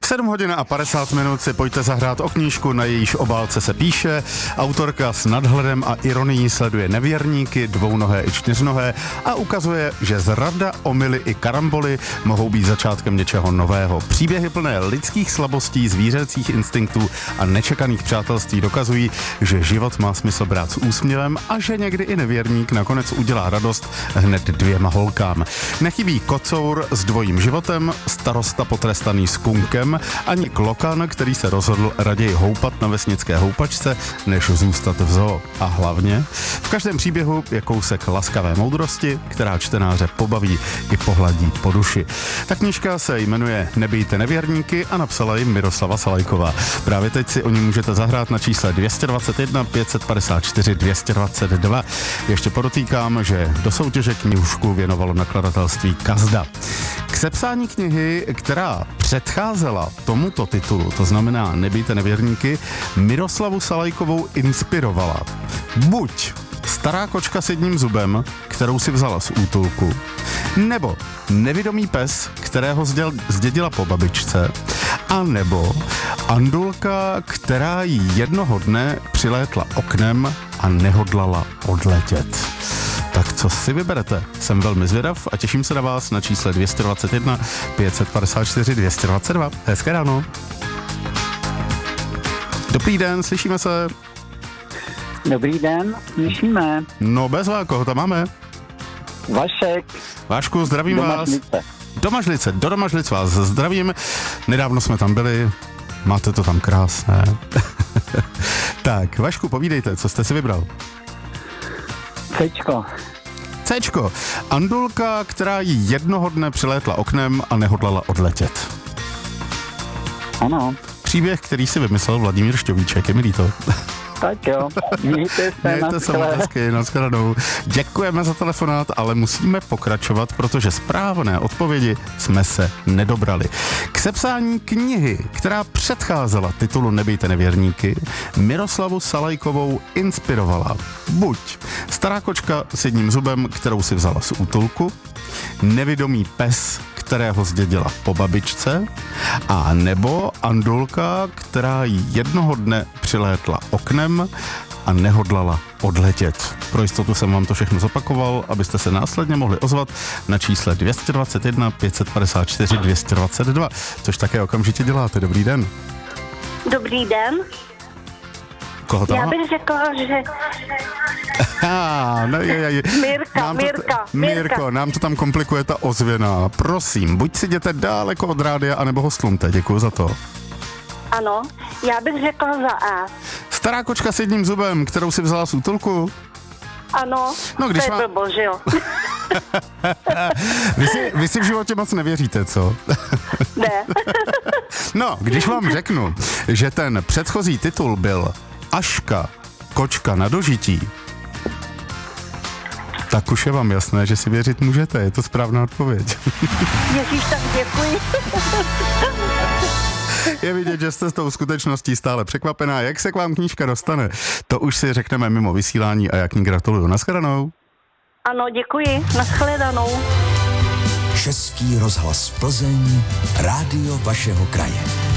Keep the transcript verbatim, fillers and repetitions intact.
sedm hodin a padesát minut si pojďte zahrát o knížku, na jejíž obálce se píše. Autorka s nadhledem a ironií sleduje nevěrníky, dvounohé i čtyřnohé a ukazuje, že zrada, omyly i karamboly mohou být začátkem něčeho nového. Příběhy plné lidských slabostí, zvířecích instinktů a nečekaných přátelství dokazují, že život má smysl brát s úsměvem a že někdy i nevěrník nakonec udělá radost hned dvěma holkám. Nechybí kocour s dvojím životem, starosta potrestaný skunkem, ani klokan, který se rozhodl raději houpat na vesnické houpačce, než zůstat v zoo. A hlavně, v každém příběhu je kousek laskavé moudrosti, která čtenáře pobaví i pohladí po duši. Ta knížka se jmenuje Nebijte nevěrníky a napsala ji Miroslava Salajková. Právě teď si o ní můžete zahrát na čísle dvě stě dvacet jedna pět set padesát čtyři dvě stě dvacet dva. Ještě podotýkám, že do soutěže knížku věnovalo nakladatelství Kazda. K sepsání knihy, která předcházela tomuto titulu, to znamená Nebijte nevěrníky, Miroslavu Salajkovou inspirovala buď stará kočka s jedním zubem, kterou si vzala z útulku, nebo nevidomý pes, kterého zdědila po babičce, a nebo Andulka, která jí jednoho dne přilétla oknem a nehodlala odletět. Tak co si vyberete? Jsem velmi zvědav a těším se na vás na čísle dvě stě dvacet jedna pět set padesát čtyři dvě stě dvacet dva. Hezké ráno. Dobrý den, slyšíme se. Dobrý den, slyšíme. No bezvá, koho tam máme? Vašek. Vášku, zdravím do vás. Mažlice. Do Mažlice, do Mažlic vás zdravím. Nedávno jsme tam byli, máte to tam krásné. Tak, Vašku, povídejte, co jste si vybral? Cčko. Cčko. Andulka, která jí jednoho dne přilétla oknem a nehodlala odletět. Ano. Příběh, který si vymyslel Vladimír Šťovíček, je mi líto. Tak jo, mějte se, Mějte se moc hezky, nashledanou. Děkujeme za telefonát, ale musíme pokračovat, protože správné odpovědi jsme se nedobrali. K sepsání knihy, která předcházela titulu Nebijte nevěrníky, Miroslavu Salajkovou inspirovala buď stará kočka s jedním zubem, kterou si vzala z útulku, nevidomý pes, kterého zdědila po babičce, a nebo Andulka, která jí jednoho dne přilétla oknem a nehodlala odletět. Pro jistotu jsem vám to všechno zopakoval, abyste se následně mohli ozvat na čísle dvě stě dvacet jedna pět set padesát čtyři dvě stě dvacet dva, což také okamžitě děláte. Dobrý den. Dobrý den. Koho tam? Já bych řekla, že... Ah, no, je, je. Mirka, nám to, Mirka, Mirko, Mirka. nám to tam komplikuje ta ozvěna. Prosím, buď si jděte daleko od rádia, anebo ho stlumte. Děkuju za to. Ano, já bych řekla za A. Stará kočka s jedním zubem, kterou si vzala z útulku? Ano, No, když to je má... blbo, že jo? vy, si, vy si v životě moc nevěříte, co? Ne. No, když vám řeknu, že ten předchozí titul byl Aška, kočka na dožití, tak už je vám jasné, že si věřit můžete. Je to správná odpověď. Ježíš, tak děkuji. Je vidět, že jste s tou skutečností stále překvapená. Jak se k vám knížka dostane, to už si řekneme mimo vysílání a já k ní gratuluju. Nashledanou. Ano, děkuji. Nashledanou. Český rozhlas Plzeň, rádio vašeho kraje.